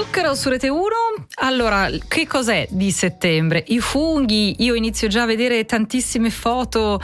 Zucchero su Rete 1. Allora, che cos'è di settembre? I funghi. Io inizio già a vedere tantissime foto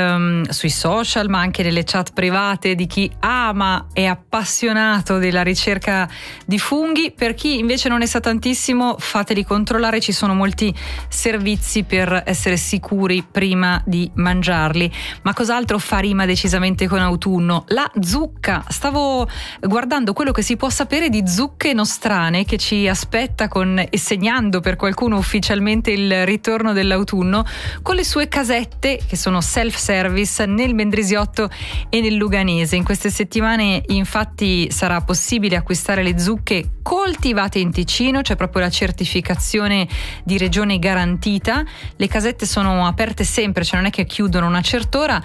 sui social, ma anche nelle chat private di chi ama e è appassionato della ricerca di funghi. Per chi invece non ne sa tantissimo, fateli controllare, ci sono molti servizi per essere sicuri prima di mangiarli. Ma cos'altro fa rima decisamente con autunno? La zucca. Stavo guardando quello che si può sapere di zucche nostrane che ci aspetta e segnando per qualcuno ufficialmente il ritorno dell'autunno, con le sue casette che sono self-service nel Mendrisiotto e nel Luganese. In queste settimane infatti sarà possibile acquistare le zucche coltivate in Ticino, c'è proprio la certificazione di regione garantita. Le casette sono aperte sempre, cioè non è che chiudono una certa ora.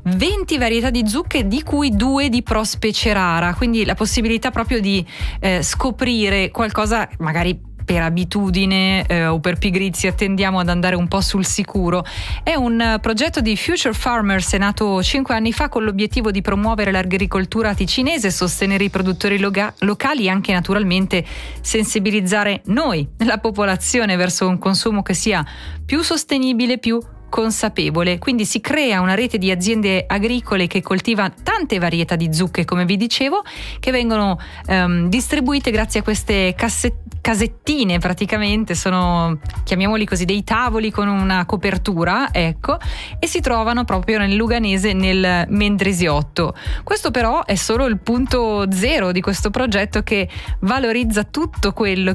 20 varietà di zucche, di cui 2 di Prospecie rara, quindi la possibilità proprio di scoprire qualcosa magari per abitudine o per pigrizia tendiamo ad andare un po' sul sicuro. È un progetto di Future Farmers, è nato 5 anni fa con l'obiettivo di promuovere l'agricoltura ticinese, sostenere i produttori locali e anche naturalmente sensibilizzare noi, la popolazione, verso un consumo che sia più sostenibile, più consapevole. Quindi si crea una rete di aziende agricole che coltiva tante varietà di zucche, come vi dicevo, che vengono distribuite grazie a queste casettine, praticamente sono, chiamiamoli così, dei tavoli con una copertura, ecco, e si trovano proprio nel Luganese, nel Mendrisiotto. Questo però è solo il punto zero di questo progetto, che valorizza tutto quello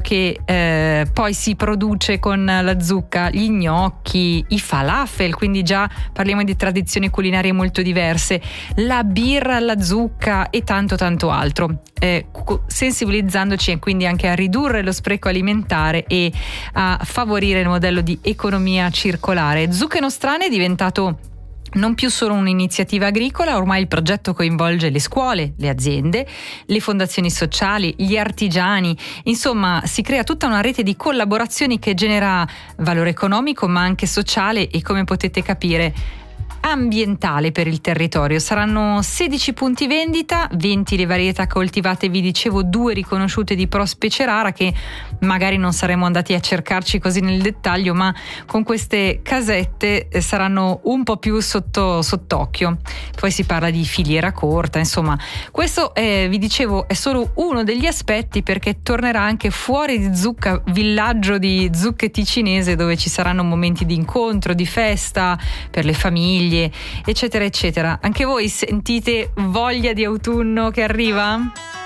che poi si produce con la zucca, gli gnocchi, i falafel, quindi già parliamo di tradizioni culinarie molto diverse, la birra alla zucca e tanto altro, sensibilizzandoci quindi anche a ridurre lo spreco alimentare e a favorire il modello di economia circolare. Zucche Nostrane è diventato non più solo un'iniziativa agricola, ormai il progetto coinvolge le scuole, le aziende, le fondazioni sociali, gli artigiani, insomma si crea tutta una rete di collaborazioni che genera valore economico ma anche sociale e, come potete capire, ambientale per il territorio. Saranno 16 punti vendita, 20 le varietà coltivate, vi dicevo 2 riconosciute di Prospecie rara, che magari non saremmo andati a cercarci così nel dettaglio, ma con queste casette saranno un po' più sott'occhio. Poi si parla di filiera corta, insomma questo vi dicevo è solo uno degli aspetti, perché tornerà anche Fuori di Zucca, villaggio di zucche ticinese, dove ci saranno momenti di incontro, di festa per le famiglie, eccetera eccetera. Anche voi sentite voglia di autunno che arriva?